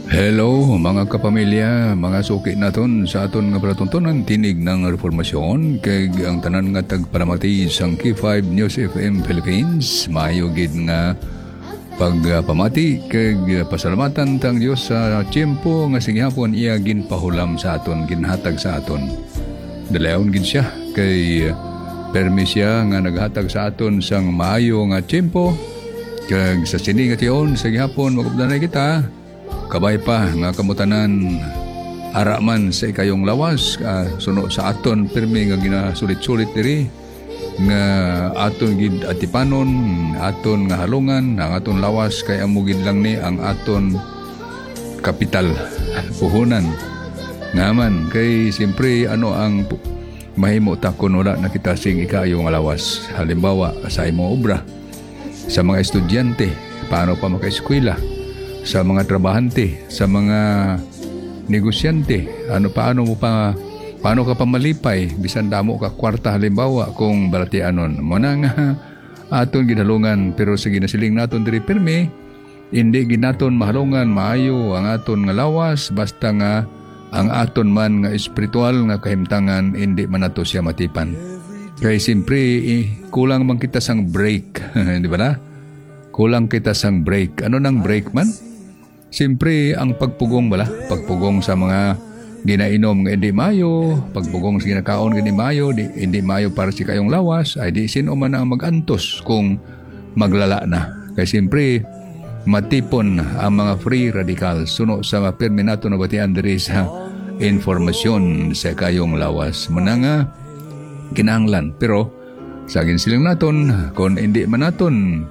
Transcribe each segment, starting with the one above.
Hello mga kapamilya, mga suki naton sa aton nga palatuntunan tinig ng reformasyon kay ang tanan nga tagpalamati sang K5 News FM Philippines. Maayo gid nga pagpamati kay pasalamatan tang Dios sa tiempo nga singhapon iya ginpahulam sa aton, ginhatag sa aton. Dalayon gid siya kay permi siya nga naghatag sa aton sang maayo nga tiempo kag sa sini nga tion sa gihapon magubdanay kita. Kabay pa nga kamutanan araman sa ikayong lawas suno sa aton permi nga ginasulit-sulit diri nga aton gid atipanon, aton nga halungan ang aton lawas kay amo gid lang ni ang aton kapital puhunan ngaman kay siyempre ano ang mahimo ta kun wala na kita sing ikayo nga lawas. Halimbawa sa imong obra, sa mga estudyante paano pa maka-eskwela, sa mga trabahante, sa mga negosyante, paano ka pa malipay bisan damo ka kwarta halimbawa kung balatianon mo na nga aton ginhalungan pero sa ginasiling naton diri permi hindi ginaton mahalungan maayo ang aton nga lawas basta nga ang aton man nga espiritual nga kahimtangan hindi man nato siya matipan. Kaya simpre kulang man kita sang break di ba na? Kulang kita sang break. Ano nang break man? Siyempre, ang pagpugong pagpugong sa mga ginainom nga hindi mayo, pagpugong sa ginakaon nga hindi mayo para si kayong lawas, ay di sino man ang mag-antos kung maglala na. Kaya siyempre, matipon ang mga free radicals suno sa mapirmi nato na batian diri sa informasyon sa kayong lawas. Muna nga, kinahanglan. Pero, sa ginsilang naton, kung hindi man naton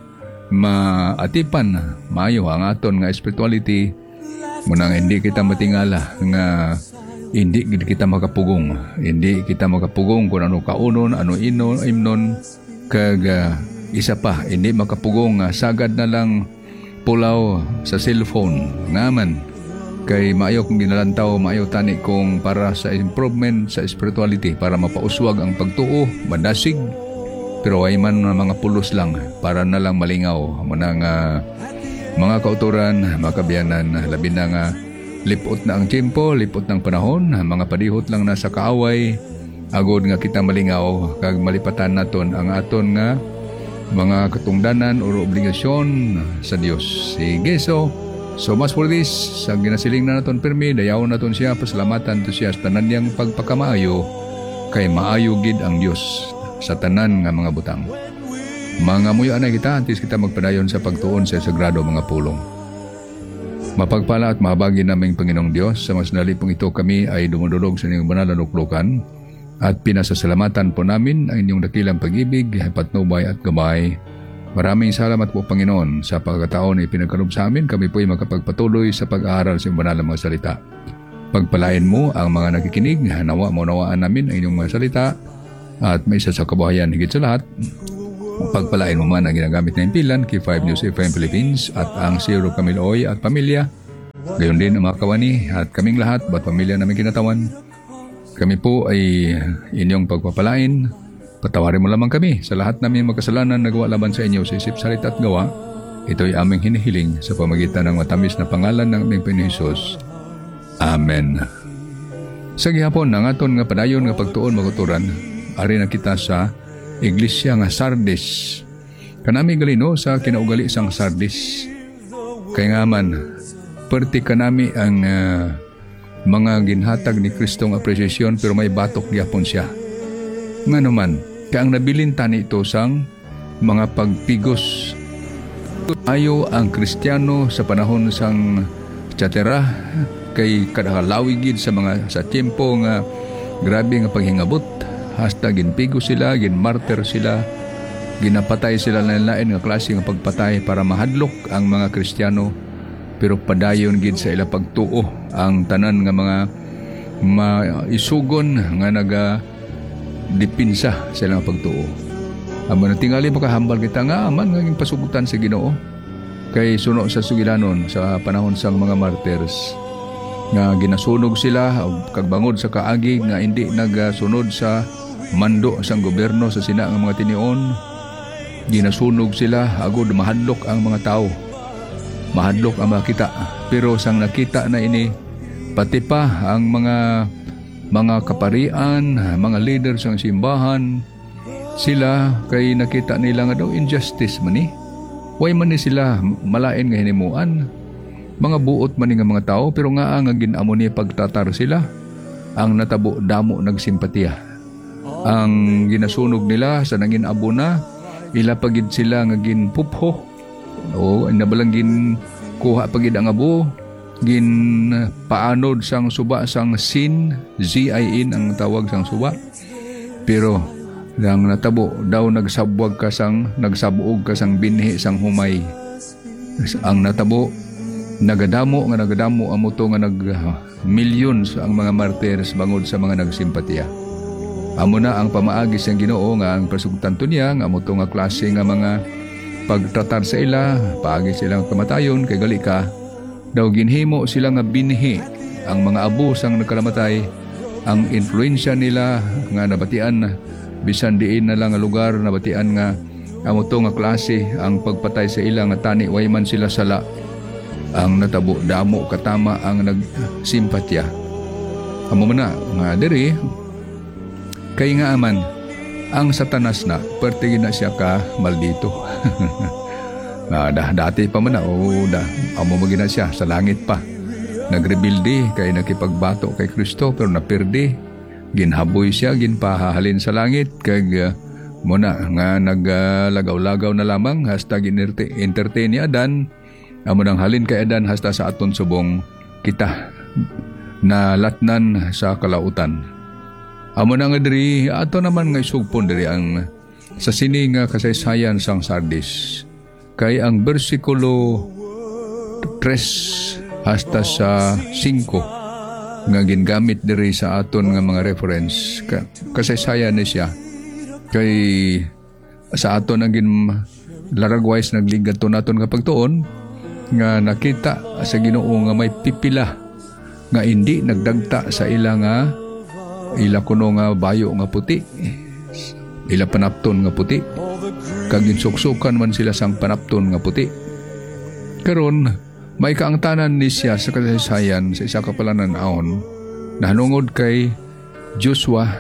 maatipan maayo ang aton nga spirituality munang hindi kita matingala nga hindi kita makapugong kung ano kaunon ano imnon kag isa pa hindi makapugong sagad na lang pulaw sa cellphone ngaman kay maayo kung ginalantaw maayo tani kung para sa improvement sa spirituality para mapauswag ang pagtuo madasig pero ay man mga pulos lang para na lang malingaw manang mga kauturan, mga kabiyanan, labi na nga lipot na ang tiempo, lipot ng panahon, mga padihot lang na sa kaaway, agod nga kita malingaw kag malipatan naton ang aton nga mga katungdanan o obligasyon sa Dios. Sige, so much for this. Sa ginasiling na naton permi, dayawon naton siya, pasalamatan to siya sa tanan niyang pagpakamaayo kay maayo gid ang Dios sa tanan nga mga butang. Mga muyo na kita, antes kita magpadayon sa pagtuon sa sagrado mga pulong. Mapagpala at mahabagi naming Panginoong Diyos, sa mas nalipong ito kami ay dumudulog sa inyong banal na luklukan at pinasasalamatan po namin ang inyong dakilang pag-ibig, patnubay at gabay. Maraming salamat po Panginoon sa pagkataon na ipinagkalob sa amin, kami po ay makapagpatuloy sa pag-aaral sa inyong banal na mga salita. Pagpalain mo ang mga nakikinig, maunawaan namin ang inyong mga salita, at may isa sa kabuhayan higit sa lahat, pagpalain mo man ang ginagamit na impilan, K5 News FM Philippines at ang Zero Camiloy at pamilya, gayon din ang mga kawani at kaming lahat, ba't pamilya namin kinatawan. Kami po ay inyong pagpapalain, patawarin mo lamang kami sa lahat namin magkasalanan na gawa laban sa inyo sa isip, salita at gawa. Ito'y aming hinihiling sa pamagitan ng matamis na pangalan ng aming Panginoon Hesus. Amen. Sa gihapon, ang aton nga padayon nga pagtuon maguturan, ari na kita sa iglesia nga Sardis. Kanami galino sa kinaugali sang Sardis. Kaya nga man, perti kanami ang mga ginhatag ni Kristong apresiasyon pero may batok gyapon siya. Nga naman, kaya ang nabilin tani ito sang mga pagpigos. Ayo ang Kristiyano sa panahon sang Tiyatira kay kadahalawigid sa tiempo nga grabe nga paghingabot. Hasta ginpigo sila, ginmartir sila, ginapatay sila na lain nga klase nga pagpatay para mahadlok ang mga Kristiyano. Pero padayon gid sa ila pagtuo ang tanan nga mga maisugon nga naga-dipinsa sa ilang pagtuo. Amo na tingali makahambal kita nga aman nga pasugutan sa Ginoo kay suno sa sugilanon sa panahon sang mga martyrs nga ginasunog sila kag bangod sa kaagi nga hindi nagasunod sa mando sang gobyerno sa sina nga mga tinion. Ginasunog sila agud mahadlok ang mga tao. mahadlok ang makita. Pero sang nakita na ini, pati pa ang mga kaparian, mga leaders ng simbahan, sila kay nakita nila nga daw injustice man ni. Way man ni sila malain nga hinimuan. Mga buot man ni nga mga tao, pero nga ang ginamo ni pagtatar sila, ang natabo damo nagsimpatiya. Ang ginasunog nila sa nangin abo na, ila pagid sila nga ginpupho. O nabalang kuha pagid ang abo, gin paanod sang suba sang sin, Z-I-N ang tawag sang suba. Pero ang natabo daw nagsabuog ka sang binhi sang humay. Ang natabo nagadamo ang muto nga millions ang mga martyrs bangod sa mga nagsimpatiya. Amo na ang pamaagi sang Ginoo nga ang pasugtanto niya nga muto nga klase nga mga pagtratar sa ila, paagi silang kamatayon kay gali ka daw ginhimo sila nga binhi ang mga abo sang nagkalamatay, ang influensya nila nga nabatian bisan diin na lang nga lugar nabatian nga amo to nga klase ang pagpatay sa ila nga tani way man sila sala. Ang natabo damo katama ang nagsimpatya. Amo man na nga diri kay nga aman ang Satanas na pertigin na siya ka maldito. Dati pa man na amo magina siya sa langit pa. Nagrebelde kay nakipagbato kay Kristo pero naperde. Ginhaboy siya, ginpahahalin sa langit kag muna nga naglagaw-lagaw na lamang hasta entertain ni Adan. Amo nang halin kay Adan hasta sa aton subong kita na latnan sa kalautan. Amo na nga diri ato naman nga isugpon diri ang sa sini nga kasaysayan sang Sardis. Kay ang bersikulo 3 hasta sa 5 nga gingamit diri sa aton nga mga reference. Kasaysayan ni siya. Kay sa aton ang laragwise nagligaton naton nga pagtuon nga nakita sa Ginoo nga may pipila nga hindi nagdagta sa ila kuno nga bayo nga puti, ila panapton nga puti, kag ginsuksukan man sila sang panapton nga puti. Karon may kaangtanan ni siya sa kasaysayan sa isa ka palananawon na hanungod kay Joshua,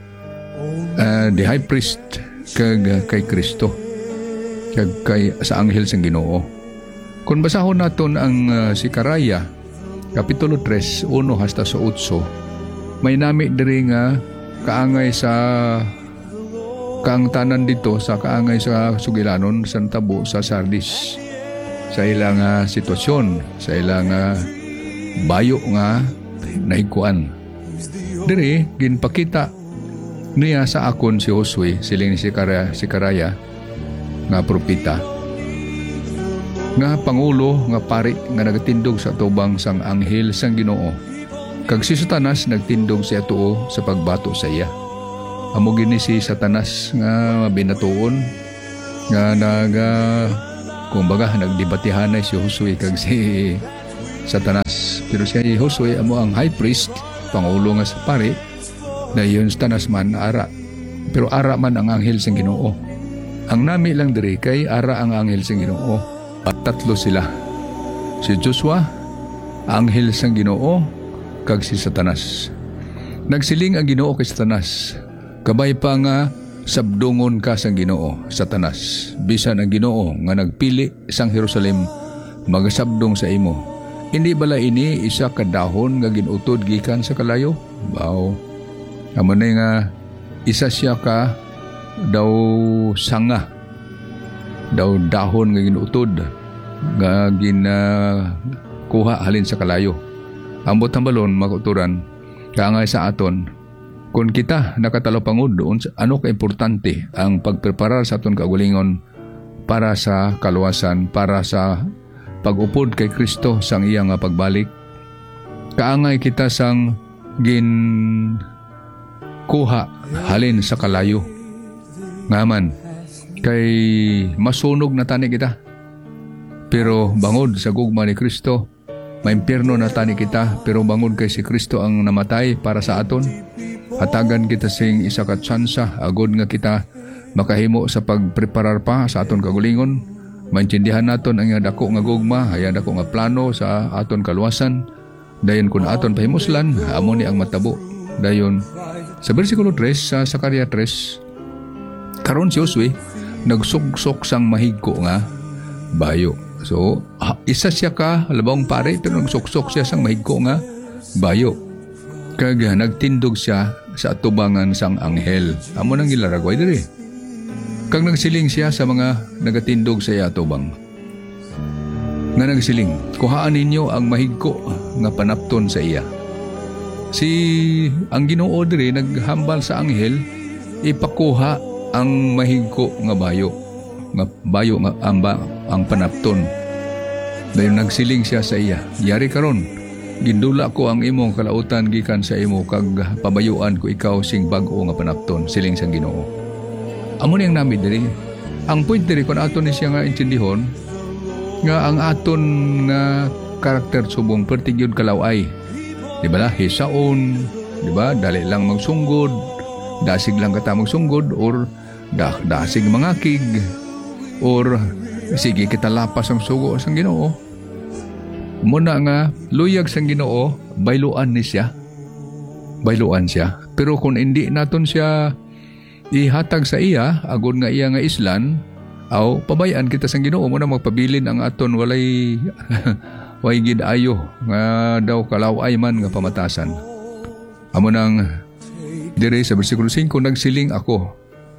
the high priest, kag kay Kristo, kag kay sa anghel sang Ginoo. Kung basahon naton ang Sikaraya, Kapitulo 3, 1 hasta sa 8, may nami diri nga kaangay sa kaangtanan dito sa kaangay sa sugilanon sa tabo sa Sardis. Sa ilang sitwasyon, sa ilang bayo nga nahikuan. Diri, ginpakita niya sa akon si Josue, siling ni Sikaraya, nga propita, nga pangulo nga pari nga nagatindog sa tubang sang anghel sang Ginoo. Kag si Satanas nagtindog siya tuo sa pagbato sa iya. Amo gini si Satanas nga binatuon nga kumbaga nagdebatihan si Josue kag si Satanas. Pero si Josue amo ang high priest, pangulo nga sa pari, na yun Satanas man ara. Pero ara man ang anghel sang Ginoo. Ang nami lang diri kay ara ang anghel sang Ginoo. Tatlo sila. Si Joshua, anghel sang Ginoo, kag si Satanas. Nagsiling ang Ginoo kay Satanas, kabay pa nga sabdungon ka sang Ginoo, Satanas. Bisan ang Ginoo nga nagpili sang Jerusalem magasabdong sa imo. Hindi bala ini isa ka dahon nga ginutod gikan sa kalayo? Bao. Amo na nga isa siya ka daw sanga, daw dahon nga ginutod nga kuha halin sa kalayo. Ambot ang balon makuturan kaangay sa aton kung kita nakatalapangod doon ano ka-importante ang pagpreparar sa aton kaugalingon para sa kaluwasan, para sa pag-upod kay Kristo sang iya nga pagbalik. Kaangay kita sang kuha halin sa kalayo ngaman kay masunog na tani kita. Pero bangod sa gugma ni Kristo, maimpyerno na tani kita, pero bangod kay si Kristo ang namatay para sa aton. Hatagan kita sing isa ka tsansa, agod nga kita makahimo sa pagpreparar pa sa aton kagulingon, Maintindihan naton ang dako nga gugma, haya dako nga plano sa aton kaluwasan. Dayon kun aton pahimuslan, amo ni ang matabo. Dayon sa bersikulo 3 sa Sakaria 3, karon si Josue nagsuksok sang mahigko nga bayo. So isa siya ka labawang pare pero nagsuksok siya sang mahigko nga bayo. Kag nagtindog siya sa atubangan sang anghel. Amo nang gilaragway diri. Kag nagsiling siya sa mga nagatindog sa iya atubang. Nga nagsiling, kuhaan ninyo ang mahigko nga panapton sa iya. Ang Ginoo diri naghambal sa anghel ipakuha ang mahigko nga bayo nga ang panapton. Dayon nagsiling siya sa iya, yari karon, gindula ko ang imong kalautan gikan sa imo kag pabayuan ko ikaw sing bag-o nga panapton, siling sang Ginoo. Amo ni ang nami diri. Ang point diri kun aton ni siya nga intindihon nga ang aton nga karakter subong perti gyud kalaway. Di ba? Hisaon, di ba? Dali lang magsunggod, dasig lang kata magsunggod, or dasig mangakig, or sige kita lapas ang sugo sang Ginoo. Muna nga luyag sang Ginoo, bayluan ni siya. Bayluan siya. Pero kung hindi naton siya ihatag sa iya, agod nga iya nga islan, aw pabayaan kita sang Ginoo, muna magpabilin ang aton walay way gid ayo nga daw kalaway man nga pamatasan. Amo nang dire sa bersikulo 5 nagsiling ako.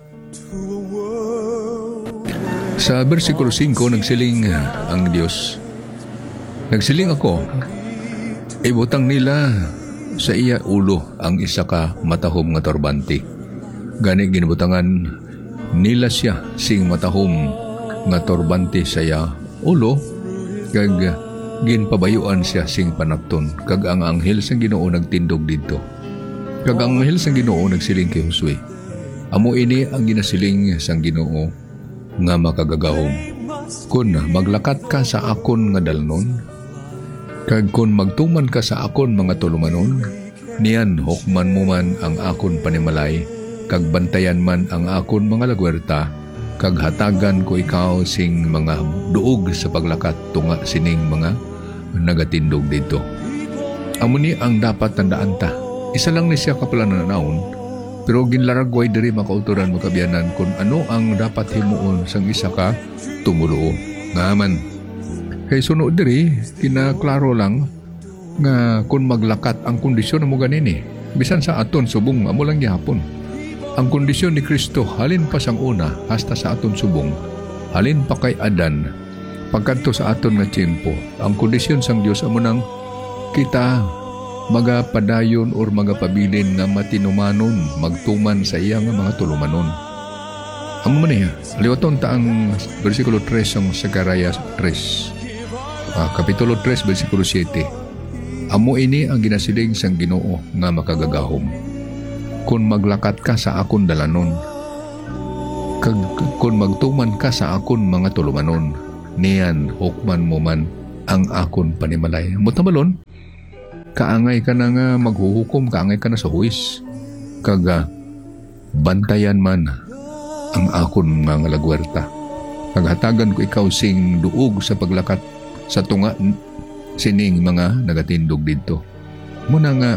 Sa bersikulo 5 nagsiling ang Dios. Nagsiling ako, ibutang nila sa iya ulo ang isa ka matahom nga turbante. Gani ginibutangan nila siya sing matahom nga turbante sa iya ulo, kag ginpabayuan siya sing panapton. Kag ang anghel sang Ginoo nagtindog didto. Kag ang anghel sang Ginoo nagsiling kay Josue, amo ini ang ginasiling sang Ginoo nga makagagahom. Kun maglakat ka sa akon nga dalnon, kag kun magtuman ka sa akon mga tulumanon, niyan hukman mo man ang akon panimalay, kag bantayan man ang akon mga lagwerta, kag hatagan ko ikaw sing mga duog sa paglakat tunga sining mga nagatindog dito. Amo ni ang dapat tandaan ta. Isa lang ni siya kapalananaon, pero ginlaragway diri makauturan makabiyanan kung ano ang dapat himuon sang isa ka tumuluo. Ngaman, kay sunod diri, kinaklaro lang nga kung maglakat ang kondisyon mo ganini. Bisan sa aton subong, amo lang gihapon. Ang kondisyon ni Kristo, halin pa sang una, hasta sa aton subong, halin pa kay Adan, pagkanto sa aton nga tiyempo. Ang kondisyon sang Dios amo nang kita magapadayon or magapabilin nga matinumanon, magtuman sa iya nga mga tulumanon. Amo man niya, liwaton ta ang bersikulo 3 sang Sakaria 3. Kapitulo 3, bersikulo 7. Amo ini ang ginasiling sang Ginoo nga makagagahom. Kung maglakat ka sa akon dalanon, kag kung magtuman ka sa akon mga tulumanon, niyan hukman mo man ang akon panimalay. Mutabalon, kaangay ka na nga maghuhukom, kaangay ka na sa huwis, kag bantayan man ang akon mga lagwerta. Paghatagan ko ikaw sing duog sa paglakat sa tunga sining mga nagatindog dito. Muna nga,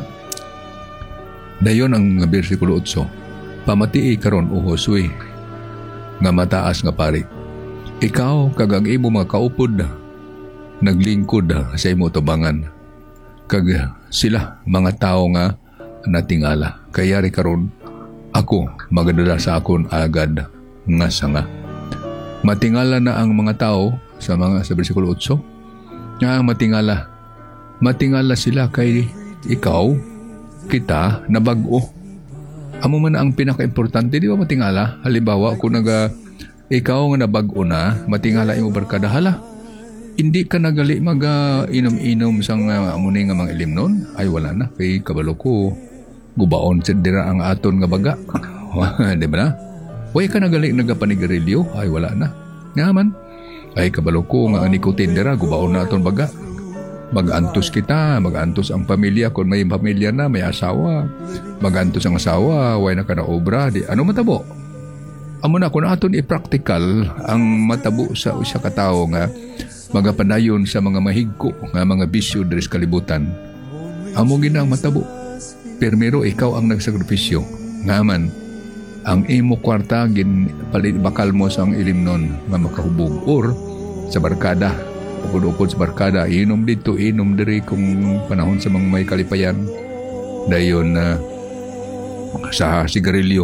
dayon ang bersikulo 8, pamatii karon o Josue, nga mataas nga pari. Ikaw kag ang imo mga kaupod, naglingkod sa imo tubangan, kag sila mga tao nga natingala. Kaya ri karon ako magadala sa akon agad nga sanga. Matingala na ang mga tao sa bersikulo 8 nga matingala sila kay ikaw, kita na bag-o. Amo man ang pinaka-importante, di ba matingala? Halimbawa kung ikaw nga nabag-o na, matingala imo barkada, hala, hindi ka nagali inom-inom sang amunin nga mga ilim nun, ay wala na, kay kabalo ko gubaon sa dira ang aton nga baga. Di ba na? Way ka nagali nagapanigarilyo, ay wala na. Ngaman, ay kabalo ko nga nikotin dira, gubaon na aton baga. Mag-antos kita, mag-antos ang pamilya kung may pamilya na, may asawa. Mag-antos ang asawa, way na ka na obra, di ano matabo? amo na kung aton i-practical ang matabo sa usa ka tawo nga magapadayon sa mga mahigko nga mga bisyo diri sa kalibutan. Amo gina ang matabo. Primero ikaw ang nagsakripisyo. Ngaman ang imo kwarta gin palit bakal mo sa ang ilimnon nga makahubog or sa barkada. Ukod-ukod sa barkada, inom dito, inom diri kung panahon sa mga may kalipayan. Dayon sa sigarilyo.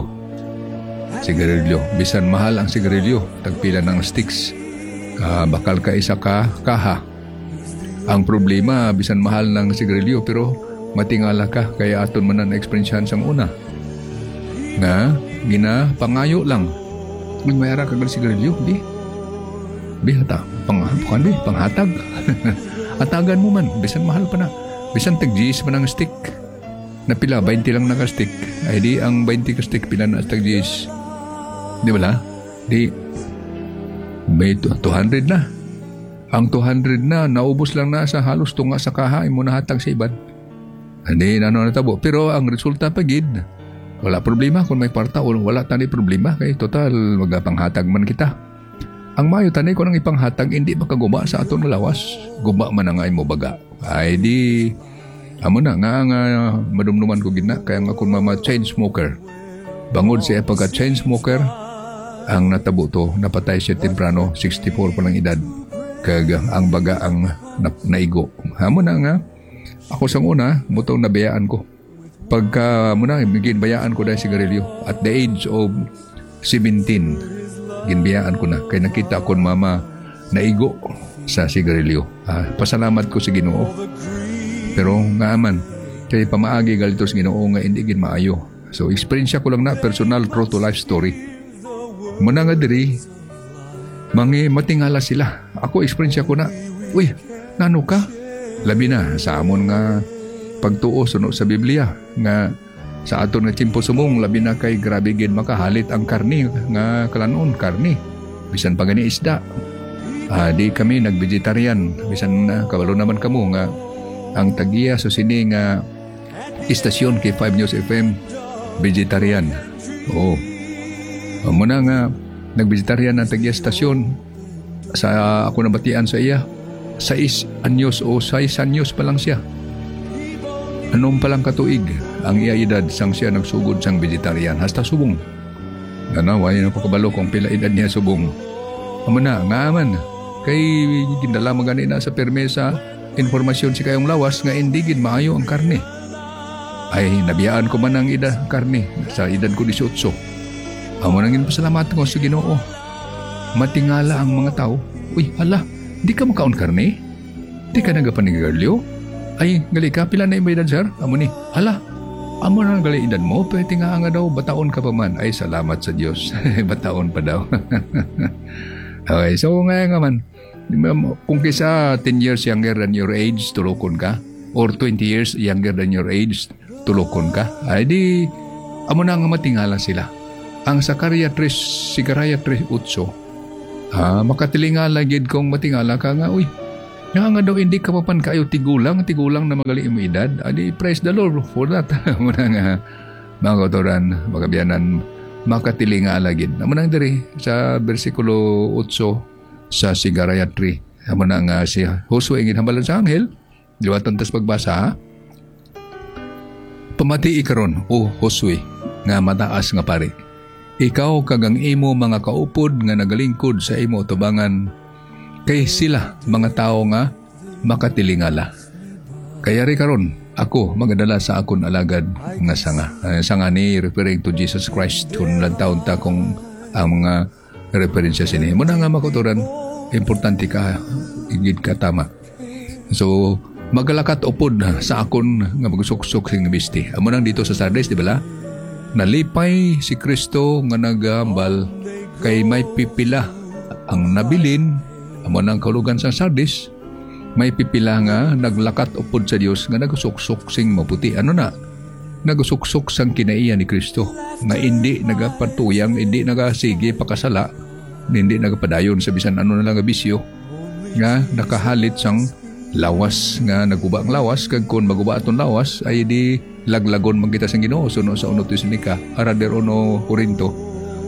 Bisan mahal ang sigarilyo, tagpila ng sticks. Bakal ka isa ka kaha. Ang problema, bisan mahal ng sigarilyo pero matingala ka kaya aton man ang experiencehan sang una. Nga, gina pangayo lang. Kung may ara ka ng sigarilyo, di hata. Panghatag. Hatagan mo man, bisan mahal pa na. Bisan tag-G's pa ng stick. Na pila, 20 lang naka-stick. Ay di, ang 20 ka stick, pila na tag-G's. Di ba la? Di, may 200 na. Ang 200 na, naubos lang na sa halos tunga sa kaha, mo nahatag sa ibad. Hindi na natabo. Pero ang resulta pagid, wala problema kung may parta o wala tani problema. Kaya total, magpanghatag man kita. Ang mayo tanay ko nang ipanghatag, hindi makaguma sa aton lawas. Guma man ang ay mo baga. Ay di, amo na nga madumduman ko gina. Kaya nga kung chain smoker. Bangod siya pagka-chain smoker, ang natabo to, napatay siya temprano, 64 pa lang edad. Kaya ang baga ang naigo. Amo na nga, ako sang una, mutong nabayaan ko. Pagka muna, bayaan ko dahil sigarilyo. At the age of 17, ginbayaan ko na. Kaya nakita ko mama naigo sa sigarilyo. Pasalamat ko sa Ginoo. Pero nga man, kaya pamaagi galito sa Ginoo nga hindi gin maayo. So, experience ko lang na personal true to life story. Muna nga diri, matingala sila. Ako, experience ko na, uy, nano ka? Labi na, sa amon nga pagtuo sunod sa Biblia, nga sa aton nga tiyempo sumong, labi na kay grabe gid makahalit ang karni, nga kalanon, karni. Bisan pa gani isda. Di kami nag-vegetarian. Bisan kabalo naman kamo nga ang tagiya so sini nga istasyon kay 5 News FM, vegetarian. Oo. Muna nga, nag-vegetarian ang tagiya stasyon. Sa ako nabatian sa iya, 6 anyos o 6 anyos pa lang siya. Anong palang katuig ang iya edad sang siya nagsugod sang vegetarian hasta subong. Wala na ko kabalo kung pila edad niya subong. Amo na nga man kay gindala magani na sa permesa informasyon si kayong lawas nga hindi gid maayo ang karne. Ay nabiyaan ko man ang edad karne sa edad ko 18. Amo nang pasalamat ko sa Ginoo. Matingala ang mga tao. Uy, hala, di ka makaon karne? Di ka nagapanigarilyo? Ay, gali ka, pila na yung edad, sir? Amo ni, hala, amo na gali edad mo, pwede nga daw, bataon ka pa man. Ay, salamat sa Diyos. Bataon pa daw. Okay, so nga man, kung kisa 10 years younger than your age, tulokon ka, or 20 years younger than your age, tulokon ka, ay di, amo na nga matingala sila. Ang Sakarya 3, Sigaraya 3:8, makatilingala gid kong matingala ka nga, uy, nga daw hindi ka papan kayo tigulang na magali mo edad. Adi, praise the Lord for that. Muna nga, mga kautoran, mga biyanan, makatilinga alagid. Muna diri sa versikulo 8 sa Sigaraya 3. Muna nga si Josue ingin hambalan sa anghel. Liwatan tas pagbasa, ha? Pamati ikaron, o Josue, nga mataas nga pare. Ikaw kagang imo mga kaupod nga nagalingkod sa imo tubangan kay sila mga tao nga makatilingala. Kaya rin karon ako magadala sa akon alagad nga sanga. Sanga ni referring to Jesus Christ kung taon ta kung ang mga referensya sini. Muna nga makuturan, importante ka, higit ka tama. So, magalakat upod sa akon nga magsuksok sing bisti. Amo nang dito sa Sardes, di ba la? Nalipay si Kristo nga nagambal kay may pipila ang nabilin. Amo nang kaulugan sa Sardis, may pipila nga naglakat upod sa Dios nga nagsuksok sing maputi. Ano na? Nagsuksok sang kinaiya ni Kristo nga hindi nagapatuyang, hindi nagasige pakasala, hindi nagapadayon sa bisan ano na lang nga bisyo nga nakahalit sang lawas nga naguba ang lawas kag kun maguba aton lawas ay di laglagon man kita sang Ginoo suno sa 1 Tesalonika arader 1 Korinto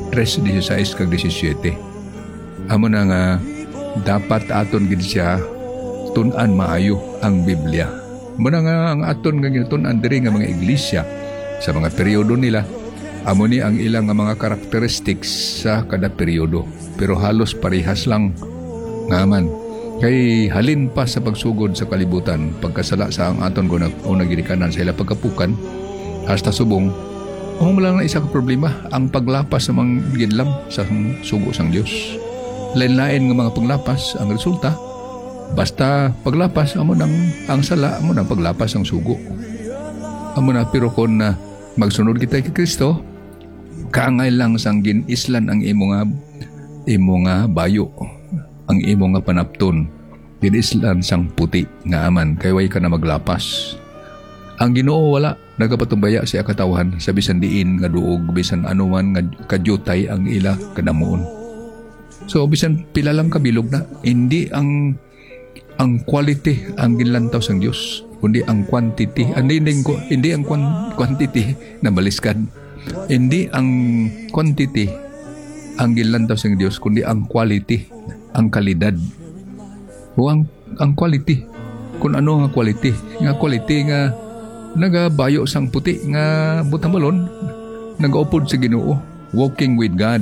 3:16 kag 17. Amo na nga dapat aton gid siya tun-an maayo ang Biblia. Muna nga ang aton nga ginatun-an diri nga mga iglesia sa mga periodo nila, amo ni ang ilang nga mga characteristics sa kada periodo. Pero halos parehas lang nga man. Kay halin pa sa pagsugod sa kalibutan, pagkasala sa ang aton ko na ginikanan sa ila pagkapukan, hasta subong, mo lang na isa ka problema, ang paglapas sa mga ginlam sa sugo sang Dios. Lain-lain nga mga paglapas ang resulta, basta paglapas amo nang ang sala amo nang paglapas ang sugo. Amo na pero kon na magsunod kita kay Kristo, kaangay lang sang ginislan ang imo nga bayo, ang imo nga panapton, ginislan sang puti nga aman kay way ka na maglapas. Ang Ginoo wala nagapatumbaya sa katawhan sa bisan diin nga duog, bisan anuman nga kadyutay ang ila kadamuon. So bisan pila lang kabilog na, hindi ang quality ang ginlantaw sang Dios, kundi ang quantity. Hindi ang quantity na baliskan. Hindi ang quantity ang ginlantaw sang Dios, kundi ang quality, ang kalidad. O ang quality. Kung ano nga quality? Nga quality nga nagabayo sang puti nga butamalon, nagaupod sa Ginoo, walking with God.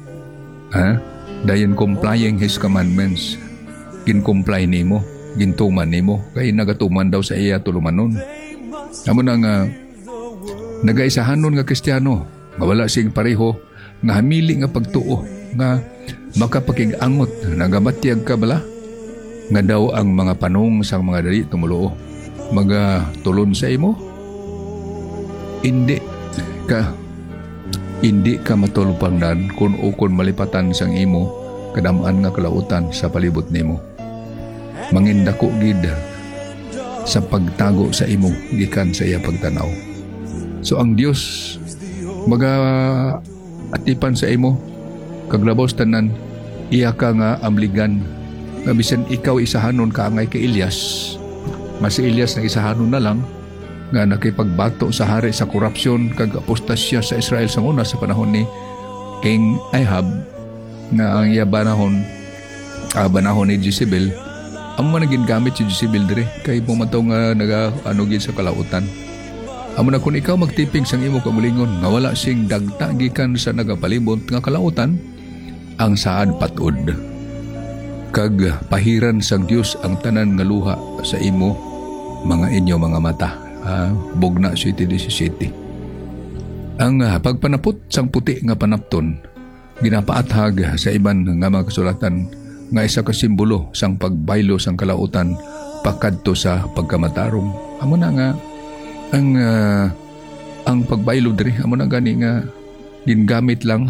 Dayon complying His commandments. Gin-comply nimo, gintuman nimo, kay nagatuman daw sa iya tulumanon. Amo na nga nagaisahanon nga Kristiyano, nga wala sing pareho nga hamili nga pagtuo, nga makapakig-angot, nagabatyag ka bala nga daw ang mga panong sang mga dali tumulo magatulon sa imo. Hindi ka matulupangdan kung ukon malipatan sang imo kadamaan nga kalautan sa palibot nimo. Mangindako gid sa pagtago sa imo gikan sa iya pagtanaw. So ang Dios atipan sa imo kag labaw tanan, iya ka nga amligan nga bisan ikaw isahanon ka angay kay Elias. Mas si Elias na isahanon na lang nga nakipagbato sa hari sa korupsyon kag apostasya sa Israel sa una sa panahon ni King Ahab, nga ang iya banahon ni Jezebel. Amo man naging gamit si Jezebel dire kay pumataw nga gid sa kalautan. Amo na kung ikaw magtiping sang imo kabulingon nga wala sing dagta gikan sa nagapalibot nga kalautan, ang saad patud kag pahiran sang Dios ang tanan nga luha sa imo mga inyo mga mata. Bugna 7:17. Ang pagpanapot sang puti nga panapton ginapaathag sa iban nga mga kasulatan nga isa ka simbolo sang pagbaylo sang kalautan pakadto sa pagkamatarong. Amo na nga ang pagbaylo diri, amo na gani nga gingamit lang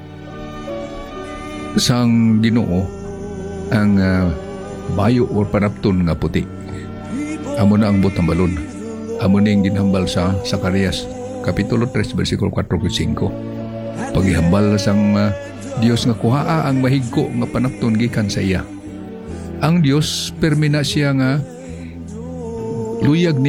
sang Ginoo ang bayo or panapton nga puti. Amo na ang butambalon. Amo ning ginhambal sa Zacarias kapitulo 3 bersikulo 4-5. Paghihambal sang Dios nga kuhaa ang mahigko nga panapton gikan sa iya. Ang Dios permi na siya nga luyag